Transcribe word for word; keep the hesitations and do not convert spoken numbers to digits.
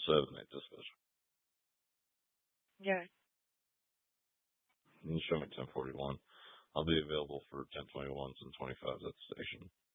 seven eight dispatch. Yeah. You can show me ten forty-one. I'll be available for ten twenty-ones and twenty-fives at the station.